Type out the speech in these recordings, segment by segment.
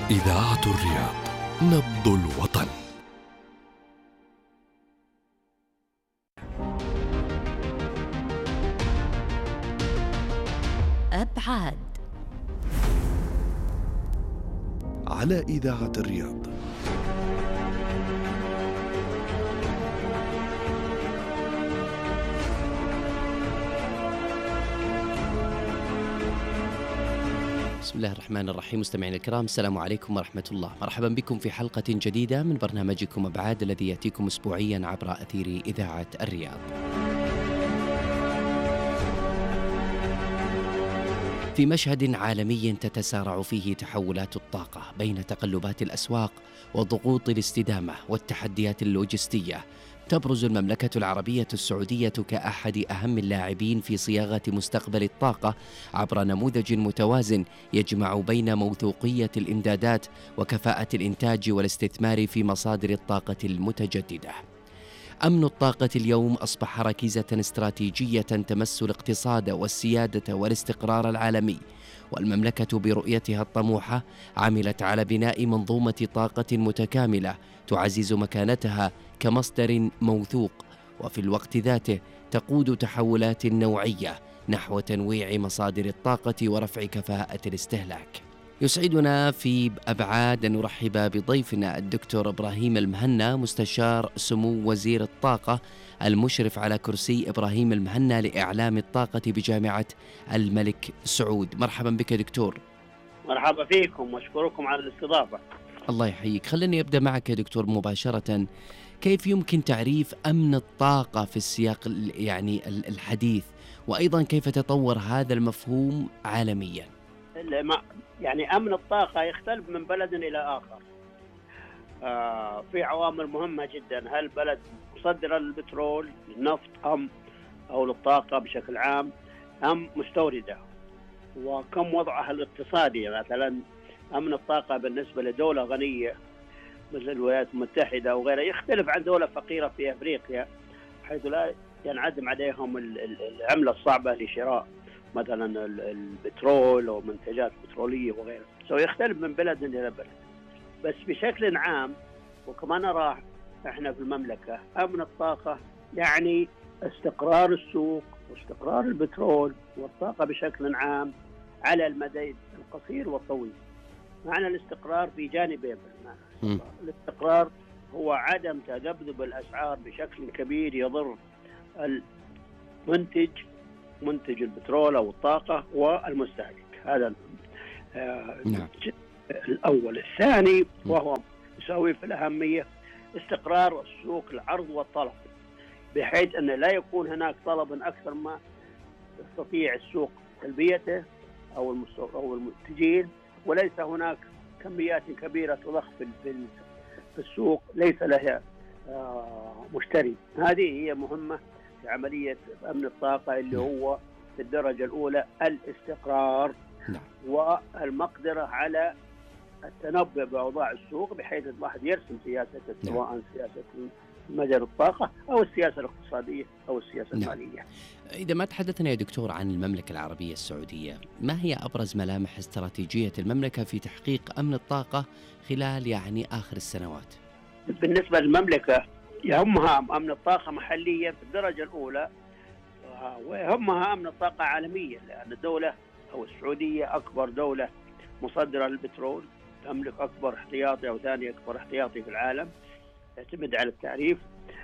إذاعة الرياض، نبض الوطن. أبعاد على إذاعة الرياض. بسم الله الرحمن الرحيم. مستمعينا الكرام، السلام عليكم ورحمة الله. مرحبا بكم في حلقة جديدة من برنامجكم أبعاد الذي يأتيكم أسبوعيا عبر أثير إذاعة الرياض. في مشهد عالمي تتسارع فيه تحولات الطاقة بين تقلبات الأسواق وضغوط الاستدامة والتحديات اللوجستية، تبرز المملكة العربية السعودية كأحد أهم اللاعبين في صياغة مستقبل الطاقة عبر نموذج متوازن يجمع بين موثوقية الإمدادات وكفاءة الإنتاج والاستثمار في مصادر الطاقة المتجددة. أمن الطاقة اليوم أصبح ركيزة استراتيجية تمس الاقتصاد والسيادة والاستقرار العالمي، والمملكة برؤيتها الطموحة عملت على بناء منظومة طاقة متكاملة تعزز مكانتها كمصدر موثوق، وفي الوقت ذاته تقود تحولات نوعية نحو تنويع مصادر الطاقة ورفع كفاءة الاستهلاك. يسعدنا في أبعاد أن نرحب بضيفنا الدكتور إبراهيم المهنا، مستشار سمو وزير الطاقة المشرف على كرسي إبراهيم المهنا لإعلام الطاقة بجامعة الملك سعود. مرحبا بك دكتور. مرحبا فيكم واشكركم على الاستضافة. الله يحييك. خليني أبدأ معك يا دكتور مباشرة. كيف يمكن تعريف أمن الطاقة في السياق الحديث، وأيضا كيف تطور هذا المفهوم عالميا؟ يعني أمن الطاقة يختلف من بلد إلى آخر. في عوامل مهمة جدا. هل بلد مصدر للبترول، للنفط أو للطاقة بشكل عام، أم مستوردة؟ وكم وضعها الاقتصادي؟ مثلا أمن الطاقة بالنسبة لدولة غنية مثل الولايات المتحدة أو غيرها يختلف عن دولة فقيرة في أفريقيا، حيث لا ينعدم عليهم العملة الصعبة لشراء مثلا البترول أو منتجات بترولية وغيرها. يختلف من بلد إلى بلد. بس بشكل عام وكما نرى احنا في المملكة، أمن الطاقة يعني استقرار السوق واستقرار البترول والطاقة بشكل عام على المدى القصير والطويل. معنى الاستقرار في جانبين. الاستقرار هو عدم تذبذب الأسعار بشكل كبير يضر منتج البترول أو الطاقة والمستهلك. هذا الأول. الثاني وهو يساوي في الأهمية استقرار السوق، العرض والطلب، بحيث أن لا يكون هناك طلب أكثر ما يستطيع السوق تلبيته أو المنتجين، وليس هناك كميات كبيرة تضخ في السوق ليس لها مشتري. هذه هي مهمة في عملية أمن الطاقة، اللي هو في الدرجة الأولى الاستقرار والمقدرة على التنبؤ بأوضاع السوق، بحيث الواحد يرسم سياسة، سواء سياسة مجال الطاقة أو السياسة الاقتصادية أو السياسة المالية. إذا ما تحدثنا يا دكتور عن المملكة العربية السعودية، ما هي أبرز ملامح استراتيجية المملكة في تحقيق أمن الطاقة خلال آخر السنوات؟ بالنسبة للمملكة يهمها أمن الطاقة محليا في الدرجة الأولى، ويهمها أمن الطاقة عالميا، لأن الدولة أو السعودية أكبر دولة مصدرة للبترول، تملك أكبر احتياطي أو ثاني أكبر احتياطي في العالم، تعتمد على التعريف.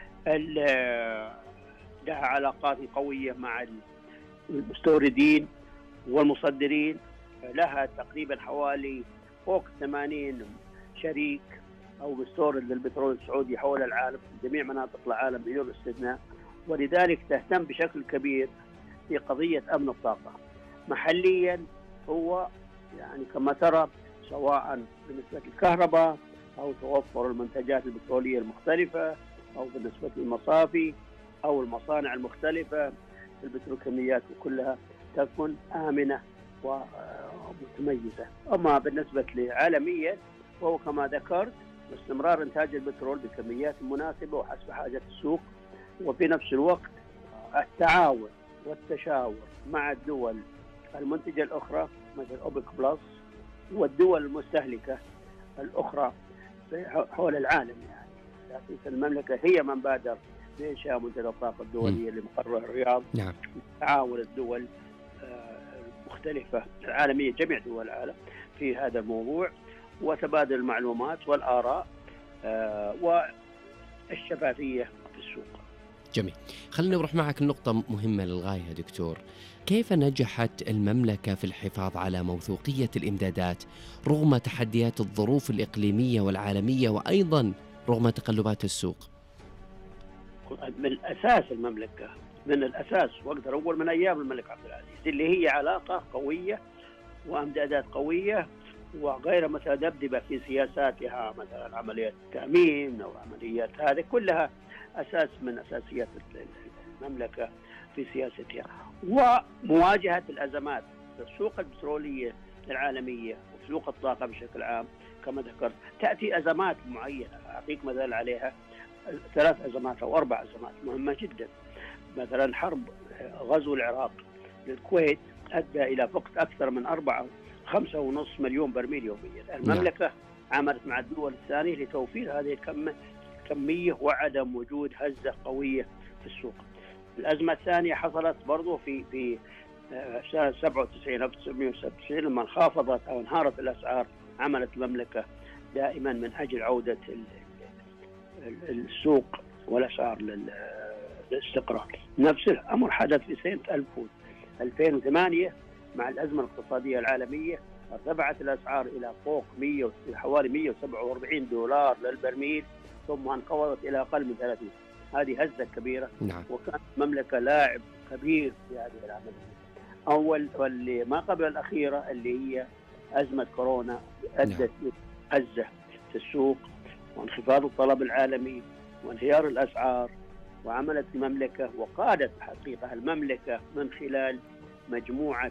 لها علاقات قوية مع المستوردين والمصدرين، لها تقريبا حوالي فوق 80 شريك أو مستورد للبترول السعودي حول العالم، في جميع مناطق العالم بدون استثناء، ولذلك تهتم بشكل كبير في قضية أمن الطاقة. محليا هو كما ترى، سواء بالنسبة للكهرباء أو توفر المنتجات البترولية المختلفة، أو بالنسبة للمصافي أو المصانع المختلفة، البتروكيماويات كلها تكون آمنة ومتميزة. أما بالنسبة لعالميا وهو كما ذكرت استمرار إنتاج البترول بكميات مناسبة وحسب حاجة السوق، وفي نفس الوقت التعاون والتشاور مع الدول المنتجة الأخرى مثل أوبك بلس والدول المستهلكة الأخرى حول العالم. يعني تأسيس المملكة هي من بادر بإنشاء منتدى الطاقة الدولية لمقر الرياض. نعم. تعاون الدول المختلفة العالمية، جميع دول العالم في هذا الموضوع، وتبادل المعلومات والآراء والشفافية في السوق. جميل. خلينا نروح معك لنقطة مهمة للغاية يا دكتور. كيف نجحت المملكة في الحفاظ على موثوقية الإمدادات رغم تحديات الظروف الإقليمية والعالمية، وأيضا رغم تقلبات السوق؟ من الأساس المملكة، من الأساس وأقدر أقول من أيام الملك عبد العزيز، اللي هي علاقة قوية وأمدادات قوية وغير متذبذبة في سياساتها، مثلا عملية التأمين أو عمليات هذه كلها أساس من أساسيات المملكة في سياستها. ومواجهة الأزمات في السوق البترولية العالمية وسوق الطاقة بشكل عام كما ذكرت، تأتي أزمات معينة. أعطيك مثال عليها 3 أزمات أو 4 أزمات مهمة جدا. مثلا حرب غزو العراق للكويت أدى إلى فقد أكثر من 5.5 مليون برميل يوميا. المملكة عملت مع الدول الثانية لتوفير هذه الكمية وعدم وجود هزة قوية في السوق. الأزمة الثانية حصلت برضو في سنة 97 أو 1997 لما انخفضت أو انهارت الأسعار. عملت المملكة دائما من أجل عودة السوق والأسعار للاستقرار. نفس الأمر حدث في سنة 2008 مع الأزمة الاقتصادية العالمية. ارتفعت الأسعار إلى فوق حوالي 147 دولار للبرميل، ثم انخفضت إلى أقل من 30. هذه هزة كبيرة. نعم. وكانت المملكة لاعب كبير في هذه العملية. واللي ما قبل الأخيرة اللي هي أزمة كورونا أدت هزة في السوق وانخفاض الطلب العالمي وانهيار الأسعار. وعملت المملكة وقادت حقيقة المملكة من خلال مجموعة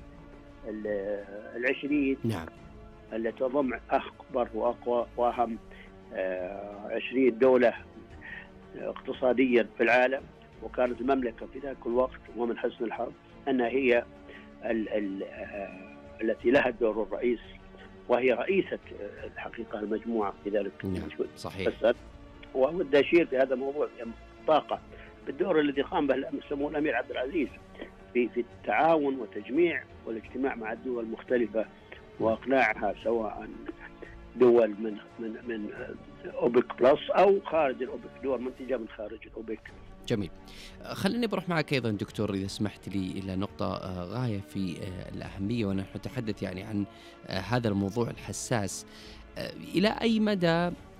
20 نعم. التي تضم أكبر وأقوى وأهم 20 دولة اقتصاديا في العالم. وكانت المملكة في ذاك الوقت ومن حسن الحظ أنها هي التي لها الدور الرئيس، وهي رئيسة الحقيقة المجموعة في ذلك. نعم. صحيح. وأود أشير في هذا الموضوع الطاقة بالدور الذي قام به سمو الأمير عبد العزيز في التعاون وتجميع والاجتماع مع الدول المختلفة وإقناعها، سواء دول من أوبك بلس أو خارج الأوبك، دول منتجة من خارج الأوبك. جميل. خليني بروح معك أيضا دكتور إذا سمحت لي إلى نقطة غاية في الأهمية، ونحن نتحدث يعني عن هذا الموضوع الحساس. إلى أي مدى